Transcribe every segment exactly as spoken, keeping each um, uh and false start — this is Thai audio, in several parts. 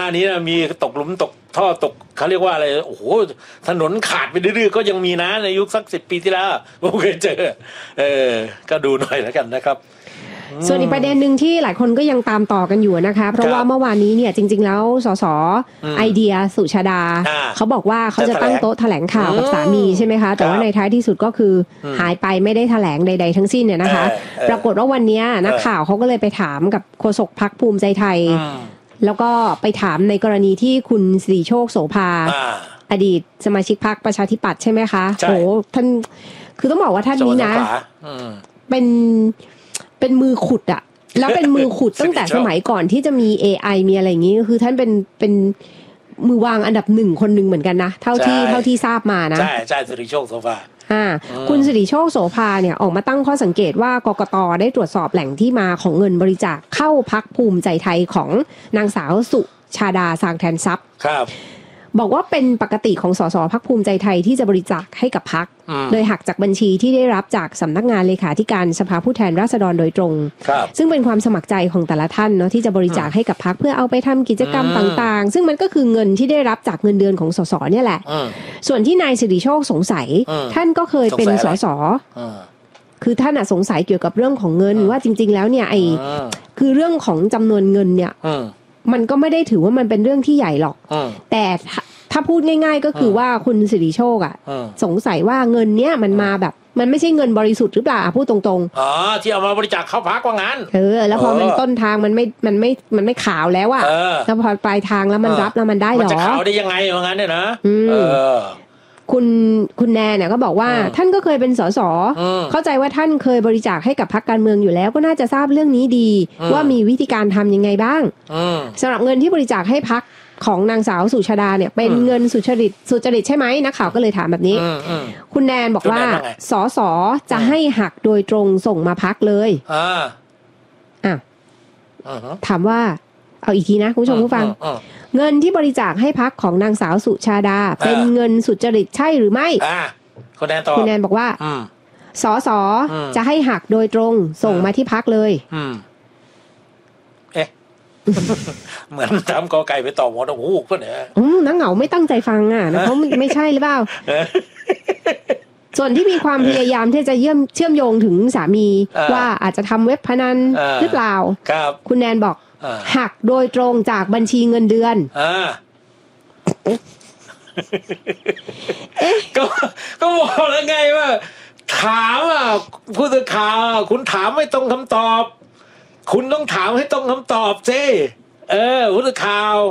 านี้นะมีตกหลุมตกท่อตกเขาเรียกว่าอะไรโอ้โหถนนขาดไปดื้อๆก็ยังมีนะในยุคสักสิบปีที่แล้วผมเคยเจอเออก็ดูหน่อยแล้วกันนะครับส่วนอีกประเด็นหนึ่งที่หลายคนก็ยังตามต่อกันอยู่นะคะเพราะว่าเมื่อวานนี้เนี่ยจริงๆแล้วสสไอเดียสุชาดาเขาบอกว่าเขาจะตั้งโต๊ะแถลงข่าวกับสามีใช่ไหมคะแต่ว่าในท้ายที่สุดก็คือหายไปไม่ได้แถลงใดๆทั้งสิ้นเนี่ยนะคะปรากฏว่าวันนี้นักข่าวเขาก็เลยไปถามกับโฆษกพรรคภูมิใจไทยแล้วก็ไปถามในกรณีที่คุณสิริโชคโสภาอดีตสมาชิกพรรคประชาธิปัตย์ใช่ไหมคะโอ้ท่านคือต้องบอกว่าท่านนี้นะเป็นเป็นมือขุดอะแล้วเป็นมือขุดตั้งแต่สมัยก่อนที่จะมี เอ ไอ มีอะไรอย่างนี้คือท่านเป็นเป็นมือวางอันดับหนึ่งคนหนึ่งเหมือนกันนะเท่าที่เท่าที่ทราบมานะใช่ใช่สิริโชคโสภาอ่าคุณสิริโชคโสภาเนี่ยออกมาตั้งข้อสังเกตว่ากกต.ได้ตรวจสอบแหล่งที่มาของเงินบริจาคเข้าพรรคภูมิใจไทยของนางสาวสุชาดาสางแทนทรัพย์ครับบอกว่าเป็นปกติของสสพรรคภูมิใจไทยที่จะบริจาคให้กับพรรคโดยหักจากบัญชีที่ได้รับจากสำนักงานเลขาธิการสภาผู้แทนราษฎรโดยตรงซึ่งเป็นความสมัครใจของแต่ละท่านเนาะที่จะบริจาคให้กับพรรคเพื่อเอาไปทำกิจกรรมต่างๆซึ่งมันก็คือเงินที่ได้รับจากเงินเดือนของสสเนี่ยแหละส่วนที่นายสิริโชคสงสัยท่านก็เคยเป็นสสคือท่านสงสัยเกี่ยวกับเรื่องของเงินว่าจริงๆแล้วเนี่ยไอ้คือเรื่องของจำนวนเงินเนี่ยมันก็ไม่ได้ถือว่ามันเป็นเรื่องที่ใหญ่หรอกแต่ถ้าพูดง่ายๆก็คือว่าคุณสิริโชคอ่ะสงสัยว่าเงินเนี้ยมันมาแบบมันไม่ใช่เงินบริสุทธิ์หรือเปล่าพูดตรงๆอ๋อที่เอามาบริจาคเข้าพรรคว่างั้นเออแล้วพอมันต้นทางมันไม่มันไม่มันไม่ขาวแล้วอ่ะแล้วพอปลายทางแล้วมันรับแล้วมันได้หรอมันจะขาวได้ยังไงว่างั้นเนี่ยนะเออคุณคุณแนนเนี่ยก็บอกว่าท่านก็เคยเป็นสสเข้าใจว่าท่านเคยบริจาคให้กับพรรคการเมืองอยู่แล้วก็น่าจะทราบเรื่องนี้ดีว่ามีวิธีการทำยังไงบ้างสำหรับเงินที่บริจาคให้พรรคของนางสาวสุชาดาเนี่ยเป็นเงินสุจริตสุจริตใช่ไหมนักข่าวก็เลยถามแบบนี้คุณแนนบอกว่าสสจะให้หักโดยตรงส่งมาพรรคเลยอ่ะถามว่าเอาอีกทีนะคุณผู้ชมผู้ฟังเงินที่บริจาคให้พรรคของนางสาวสุชาดาเป็นเงินสุจริตใช่หรือไม่คุณแนนตอบคุณแนนบอกว่าสสจะให้หักโดยตรงส่งมาที่พรรคเลยเอ๊ะเหมือนทำกอไก่ไปต่อหมดหูก็เนี่ยอืมนักเหงาไม่ตั้งใจฟังอ่ะนะเพราะไม่ใช่หรือเปล่าส่วนที่มีความพยายามที่จะเชื่อมเชื่อมโยงถึงสามีว่าอาจจะทำเว็บพนันหรือเปล่าคุณแนนบอกหักโดยตรงจากบัญชีเงินเดือนก็ก็บอกแล้วไงว่าถามอ่ะผู้สื่อข่าวคุณถามไม่ตรงคำตอบคุณต้องถามให้ตรงคำตอบสิเออผู้สื่อข่าว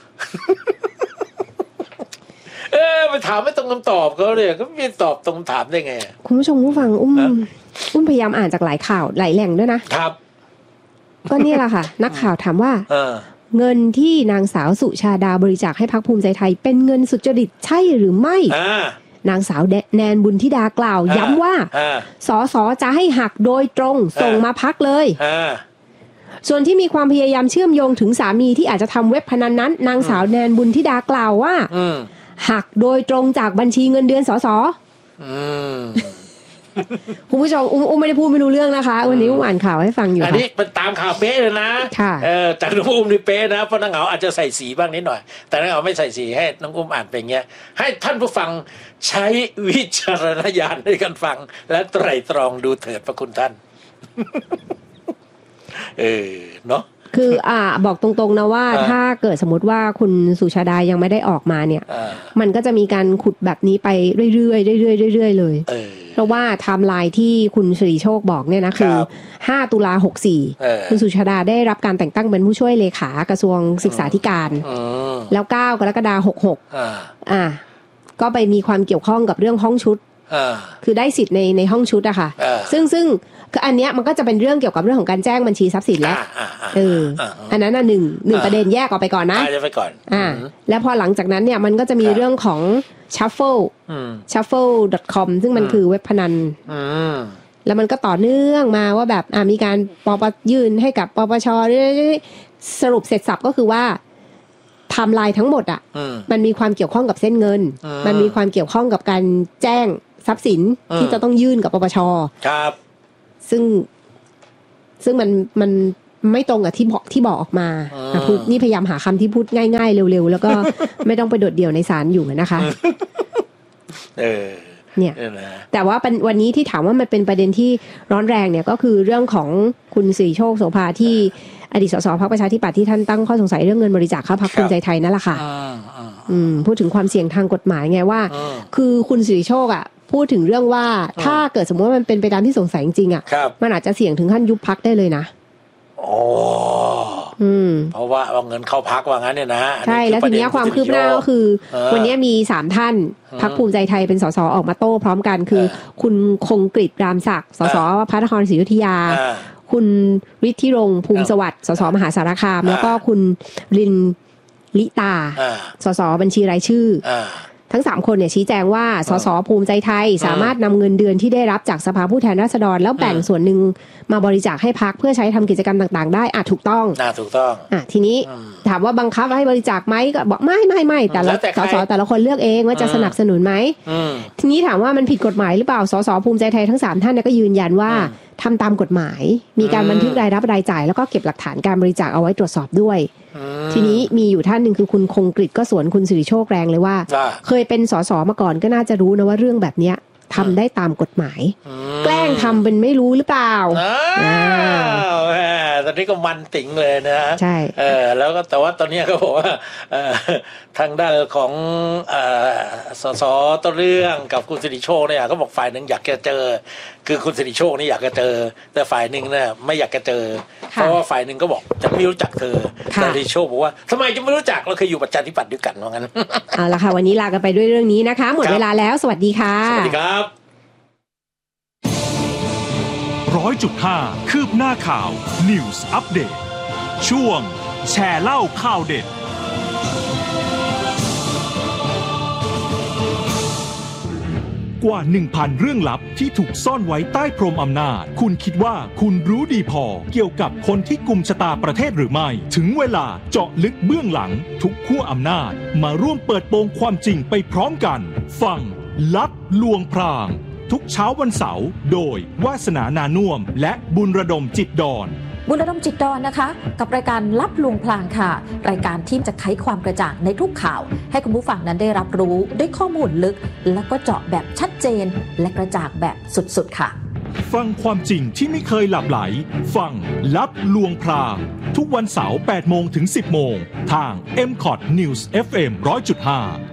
เออไปถามไม่ตรงคำตอบเขาเลยก็ไม่ตอบตรงถามได้ไงคุณผู้ชมผู้ฟังอุ้มอุ้มพยายามอ่านจากหลายข่าวหลายแหล่งด้วยนะครับก็นี่แหละค่ะนักข่าวถามว่าเงินที่นางสาวสุชาดาบริจาคให้พรรคภูมิใจไทยเป็นเงินสุจริตใช่หรือไม่นางสาวแนนบุญธิดากล่าวย้ำว่าสสจะให้หักโดยตรงส่งมาพรรคเลยส่วนที่มีความพยายามเชื่อมโยงถึงสามีที่อาจจะทำเว็บพนันนั้นนางสาวแนนบุญธิดากล่าวว่าหักโดยตรงจากบัญชีเงินเดือนสสคุณผู้ชมอุ้มอุ้มไม่ได้พูดไม่รู้เรื่องนะคะวันนี้อุ้มอ่านข่าวให้ฟังอยู่อันนี้เป็นตามข่าวเป๊ะเลยนะเออแต่น้องอุ้มนี่เป๊ะนะเพราะน้องเหงาอาจจะใส่สีบ้างนิดหน่อยแต่น้องเหงาไม่ใส่สีให้น้องอุ้มอ่านเป็นเงี้ยให้ท่านผู้ฟังใช้วิจารณญาณในการฟังและไตร่ตรองดูเถิดพระคุณท่านเออเนาะคืออ่าบอกตรงๆนะว่าถ้าเกิดสมมติว่าคุณสุชาดายังไม่ได้ออกมาเนี่ยมันก็จะมีการขุดแบบนี้ไปเรื่อยๆเรื่อยๆเรื่อยๆเลยเพราะว่าไทม์ไลน์ที่คุณสิริโชคบอกเนี่ยนะคือห้าตุลาหกสี่คุณสุชาดาได้รับการแต่งตั้งเป็นผู้ช่วยเลขากระทรวงศึกษาธิการแล้วเก้ากรกฎาคมหกสิบหกอ่าก็ไปมีความเกี่ยวข้องกับเรื่องห้องชุดคือได้สิทธิ์ในในห้องชุดอะค่ะซึ่งซึ่งคืออันเนี้ยมันก็จะเป็นเรื่องเกี่ยวกับเรื่องของการแจ้งบัญชีทรัพย์สินแล้วเอออันนั้นน่ะหนึ่งหนึ่งประเด็นแยกออกไปก่อนนะไปก่อนอ่าแล้วพอหลังจากนั้นเนี่ยมันก็จะมีเรื่องของ shuffle shuffle ดอท คอม ซึ่งมันคือเว็บพนันแล้วมันก็ต่อเนื่องมาว่าแบบอ่ามีการปปยื่นให้กับปปชสรุปเสร็จสับก็คือว่าไทม์ไลน์ทั้งหมดอ่ะมันมีความเกี่ยวข้องกับเส้นเงินมันมีความเกี่ยวข้องกับการแจ้งทรัพย์สินที่จะต้องยื่นกับปปชครับซึ่งซึ่งมันมันไม่ตรงกับที่บอกที่บอกออกมาพูดนี่พยายามหาคำที่พูดง่ายๆเร็วๆแล้วก็ไม่ต้องไปโดดเดี่ยวในศาลอยู่นะคะเออเนี่ยแต่ว่าวันนี้ที่ถามว่ามันเป็นประเด็นที่ร้อนแรงเนี่ยก็คือเรื่องของคุณสิริโชคโสภาที่อดีตสสพรรคประชาธิปัตย์ที่ท่านตั้งข้อสงสัยเรื่องเงินบริจาคเข้าพรรคภูมิใจไทยนั่นแหละค่ะพูดถึงความเสี่ยงทางกฎหมายไงว่าคือคุณสิริโชคอ่ะพูดถึงเรื่องว่าถ้าเกิดสมมติว่ามันเป็นไปตามที่สงสัยจริงๆอ่ะมันอาจจะเสี่ยงถึงขั้นยุบพรรคได้เลยนะโอ้เพราะว่าเอาเงินเข้าพรรคว่างั้นเนี่ยนะใช่แล้วทีนี้ความคืบหน้าก็คือวันนี้มีสามท่านพรรคภูมิใจไทยเป็นสสออกมาโต้พร้อมกันคือคุณคงกฤษรามศักดิ์สสพระนครศรีอยุธยาคุณฤทธิรงค์ภูมิสวัสดิ์สสมหาสารคามแล้วก็คุณรินลิตาสสบัญชีรายชื่อทั้งสามคนเนี่ยชี้แจงว่าสสภูมิใจไทยสามารถนำเงินเดือนที่ได้รับจากสภาผู้แทนราษฎรแล้วแบ่งส่วนหนึ่งมาบริจาคให้พรรคเพื่อใช้ทำกิจกรรมต่างๆได้อ่ะถูกต้องอ่ะถูกต้องอ่ะทีนี้ถามว่าบังคับให้บริจาคไหมก็บอกไม่ไม่ไม่แต่ละสสแต่ละคนเลือกเองว่าจะสนับสนุนไหมทีนี้ถามว่ามันผิดกฎหมายหรือเปล่าสสภูมิใจไทยทั้งสามท่านก็ยืนยันว่าทำตามกฎหมายมีการบันทึกรายรับรายจ่ายแล้วก็เก็บหลักฐานการบริจาคเอาไว้ตรวจสอบด้วยทีนี้มีอยู่ท่านหนึ่งคือคุณคงกฤษก็สวนคุณสิริโชคแรงเลยว่าเคยเป็นสสมาก่อนก็น่าจะรู้นะว่าเรื่องแบบเนี้ยทำได้ตามกฎหมายแกล้งทำเป็นไม่รู้หรือเปล่าตอนนี้ก็มันติ๋งเลยนะใช่เออแล้วก็แต่ว่าตอนนี้ก็บอกว่าทางด้านของสสต้นเรื่องกับคุณสิริโชคเนี่ยก็บอกฝ่ายหนึ่งอยากจะเจอคือคุณสิริโชคนี่อยากจะเจอแต่ฝ่ายหนึ่งเนี่ยไม่อยากจะเจอเพราะว่าฝ่ายหนึ่งก็บอกจะไม่รู้จักเธอแต่สิริโชคบอกว่าทำไมจะไม่รู้จักเราเคยอยู่ประชาธิปัตย์ด้วยกันว่างั้นเอาละค่ะวันนี้ลากันไปด้วยเรื่องนี้นะคะหมดเวลาแล้วสวัสดีค่ะสวัสดีครับร้อยจุดห้าคืบหน้าข่าว News Update ช่วงแชร์เล่าข่าวเด็ดกว่า หนึ่งพัน เรื่องลับที่ถูกซ่อนไว้ใต้พรมอำนาจคุณคิดว่าคุณรู้ดีพอเกี่ยวกับคนที่กุมชะตาประเทศหรือไม่ถึงเวลาเจาะลึกเบื้องหลังทุกขั้วอำนาจมาร่วมเปิดโปงความจริงไปพร้อมกันฟังลับลวงพรางทุกเช้าวันเสาร์โดยวาสนานานุ่มและบุญระดมจิตดอนบุญระดมจิตดอนนะคะกับรายการลับลวงพรางค่ะรายการที่จะไขความกระจ่างในทุกข่าวให้คุณผู้ฟังนั้นได้รับรู้ได้ข้อมูลลึกและก็เจาะแบบชัดเจนและกระจ่างแบบสุดๆค่ะฟังความจริงที่ไม่เคยหลับไหลฟังลับลวงพรางทุกวันเสาร์ แปดโมงถึง สิบโมงทาง เอ็ม คอ ที News เอฟ เอ็ม หนึ่งร้อยจุดห้า